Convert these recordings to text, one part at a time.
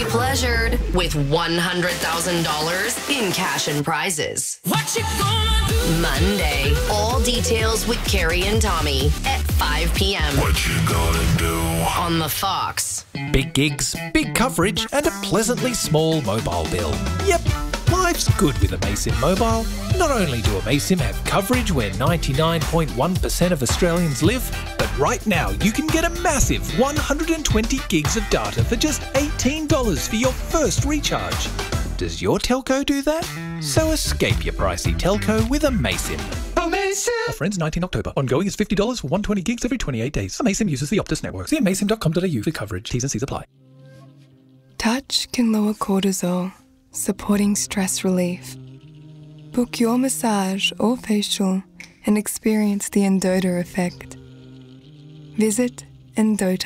pleasured with $100,000 in cash and prizes. What you gonna do? Monday, all details with Carrie and Tommy at 5 p.m. What you gonna do? On the Fox. Big gigs, big coverage, and a pleasantly small mobile bill. Yep, life's good with Amaysim Mobile. Not only do Amaysim have coverage where 99.1% of Australians live, but right now you can get a massive 120 gigs of data for just $18 for your first recharge. Does your telco do that? So escape your pricey telco with Amaysim. Offer ends 19 October. Ongoing is $50 for 120 gigs every 28 days. Amaysim uses the Optus network. See amaysim.com.au for coverage. T's and C's apply. Touch can lower cortisol, supporting stress relief. Book your massage or facial and experience the Endota effect. Visit Endota.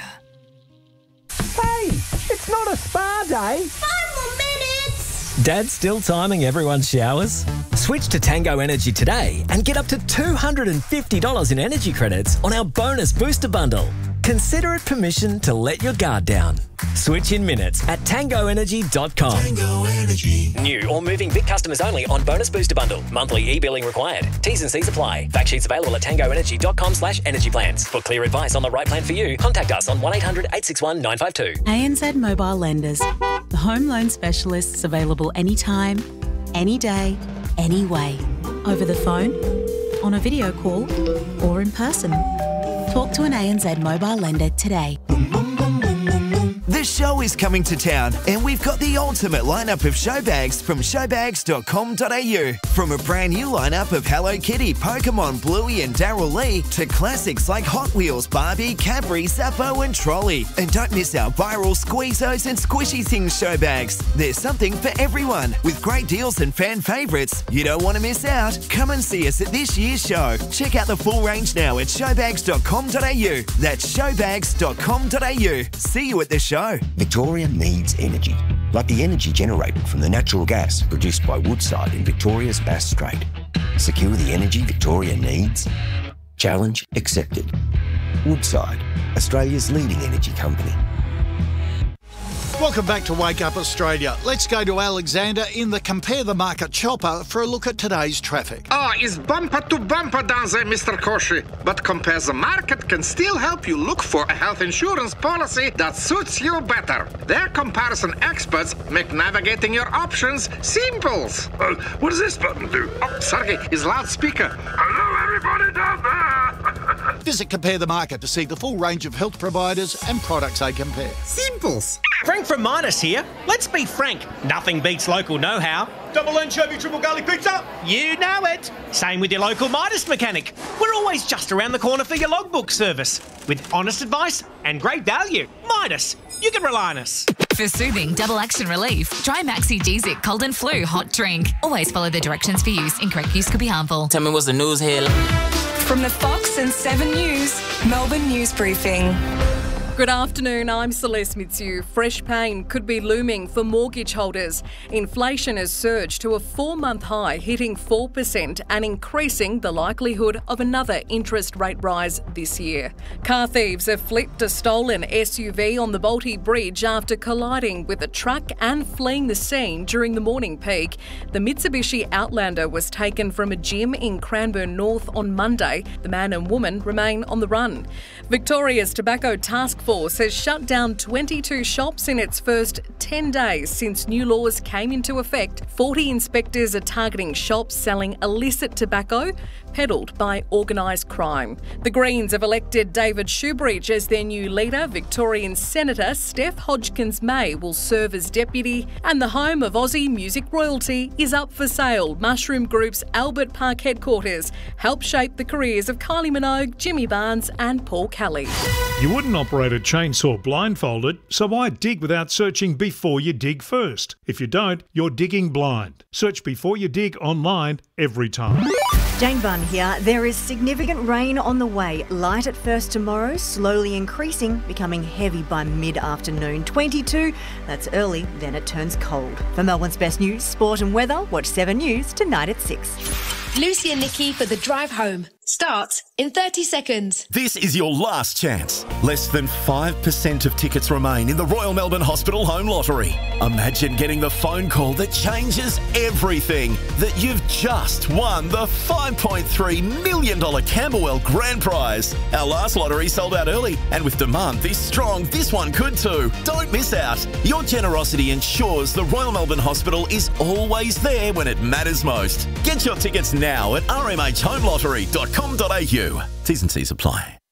Hey, it's not a spa day. 5 more minutes. Dad's still timing everyone's showers? Switch to Tango Energy today and get up to $250 in energy credits on our bonus booster bundle. Consider it permission to let your guard down. Switch in minutes at tangoenergy.com. Tango Energy. New or moving Vic customers only on bonus booster bundle. Monthly e-billing required. T's and C's apply. Fact sheets available at tangoenergy.com/energy plans. For clear advice on the right plan for you, contact us on 1-800-861-952. ANZ Mobile Lenders. The home loan specialists available anytime, any day, any way. Over the phone, on a video call, or in person. Talk to an ANZ mobile lender today. The show is coming to town, and we've got the ultimate lineup of show bags from showbags.com.au. From a brand new lineup of Hello Kitty, Pokemon, Bluey and Daryl Lee to classics like Hot Wheels, Barbie, Cadbury, Zappo and Trolley. And don't miss our viral Squeezos and Squishy Things show bags. There's something for everyone, with great deals and fan favourites. You don't want to miss out. Come and see us at this year's show. Check out the full range now at showbags.com.au. That's showbags.com.au. See you at the show. Victoria needs energy, like the energy generated from the natural gas produced by Woodside in Victoria's Bass Strait. Secure the energy Victoria needs? Challenge accepted. Woodside, Australia's leading energy company. Welcome back to Wake Up Australia. Let's go to Alexander in the Compare the Market chopper for a look at today's traffic. It's bumper to bumper down there, Mr. Koshi. But Compare the Market can still help you look for a health insurance policy that suits you better. Their comparison experts make navigating your options simple. What does this button do? Oh, Sergey, is loudspeaker. Hello, everybody down there. Visit Compare the Market to see the full range of health providers and products they compare. Simples. Frank from Midas here. Let's be frank, nothing beats local know-how. Double anchovy, triple garlic pizza. You know it. Same with your local Midas mechanic. We're always just around the corner for your logbook service. With honest advice and great value. Midas, you can rely on us. For soothing double action relief, try Maxi Gzic Cold and Flu Hot Drink. Always follow the directions for use. Incorrect use could be harmful. Tell me what's the news here. From the Fox and 7 News, Melbourne News Briefing. Good afternoon, I'm Celeste Mitsu. Fresh pain could be looming for mortgage holders. Inflation has surged to a 4-month high, hitting 4% and increasing the likelihood of another interest rate rise this year. Car thieves have flipped a stolen SUV on the Bolte Bridge after colliding with a truck and fleeing the scene during the morning peak. The Mitsubishi Outlander was taken from a gym in Cranbourne North on Monday. The man and woman remain on the run. Victoria's Tobacco Task Force has shut down 22 shops in its first 10 days since new laws came into effect. 40 inspectors are targeting shops selling illicit tobacco peddled by organised crime. The Greens have elected David Shoebridge as their new leader. Victorian Senator Steph Hodgkins-May will serve as deputy, and the home of Aussie music royalty is up for sale. Mushroom Group's Albert Park headquarters helped shape the careers of Kylie Minogue, Jimmy Barnes and Paul Kelly. You wouldn't operate a chainsaw blindfolded, so why dig without searching before you dig first? If you don't, you're digging blind. Search Before You Dig online every time. Jane Bunn here. There is significant rain on the way. Light at first tomorrow, slowly increasing, becoming heavy by mid-afternoon. 22, that's early, then it turns cold. For Melbourne's best news, sport and weather, watch 7 News tonight at 6. Lucy and Nikki for the drive home. Starts in 30 seconds. This is your last chance. Less than 5% of tickets remain in the Royal Melbourne Hospital Home Lottery. Imagine getting the phone call that changes everything, that you've just won the $5.3 million Camberwell Grand Prize. Our last lottery sold out early, and with demand this strong, this one could too. Don't miss out. Your generosity ensures the Royal Melbourne Hospital is always there when it matters most. Get your tickets now at rmhhomelottery.com.au. T's and C's apply.